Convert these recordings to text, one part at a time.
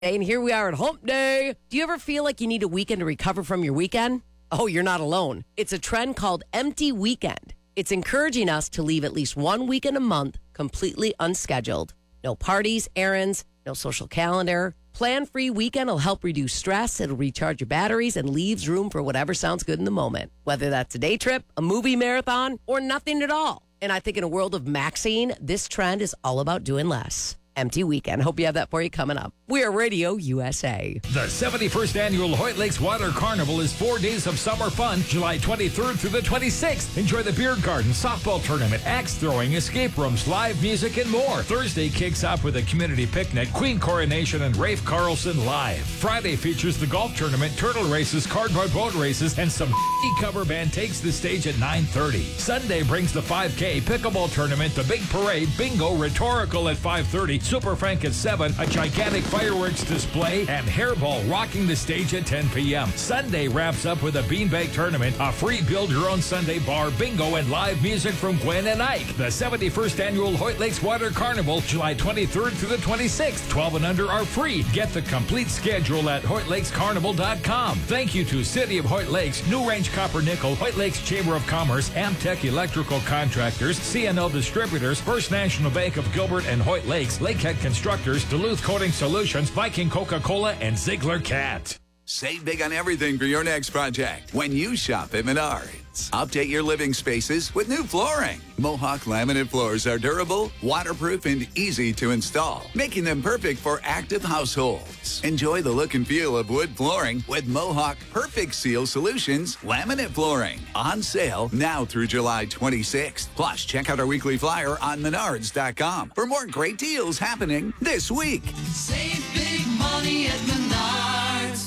And here we are at Hump Day. Do you ever feel like you need a weekend to recover from your weekend? Oh, you're not alone. It's a trend called Empty Weekend. It's encouraging us to leave at least one weekend a month completely unscheduled. No parties, errands, no social calendar. Plan-free weekend will help reduce stress. It'll recharge your batteries and leaves room for whatever sounds good in the moment. Whether that's a day trip, a movie marathon, or nothing at all. And I think in a world of maxing, this trend is all about doing less. Empty Weekend. Hope you have that for you coming up. We are Radio USA. The 71st Annual Hoyt Lakes Water Carnival is 4 days of summer fun, July 23rd through the 26th. Enjoy the beer garden, softball tournament, axe throwing, escape rooms, live music, and more. Thursday kicks off with a community picnic, Queen Coronation, and Rafe Carlson live. Friday features the golf tournament, turtle races, cardboard boat races, and some cover band takes the stage at 9:30. Sunday brings the 5K, pickleball tournament, the big parade, bingo, rhetorical at 5:30, Super Frank at 7, a gigantic fireworks display, and Hairball rocking the stage at 10 p.m. Sunday wraps up with a beanbag tournament, a free build-your-own Sunday bar, bingo, and live music from Gwen and Ike. The 71st Annual Hoyt Lakes Water Carnival, July 23rd through the 26th. 12 and under are free. Get the complete schedule at HoytLakesCarnival.com. Thank you to City of Hoyt Lakes, New Range Copper Nickel, Hoyt Lakes Chamber of Commerce, Amtech Electrical Contractors, CNL Distributors, First National Bank of Gilbert and Hoyt Lakes, Lakehead Constructors, Duluth Coating Solutions, Viking Coca-Cola, and Ziegler Cat. Save big on everything for your next project when you shop at Menards. Update your living spaces with new flooring. Mohawk laminate floors are durable, waterproof, and easy to install, making them perfect for active households. Enjoy the look and feel of wood flooring with Mohawk Perfect Seal Solutions laminate flooring. On sale now through July 26th. Plus, check out our weekly flyer on Menards.com for more great deals happening this week. Save big money at Menards.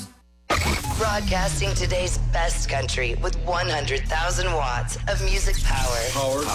Broadcasting today's best country with 100,000 watts of music power.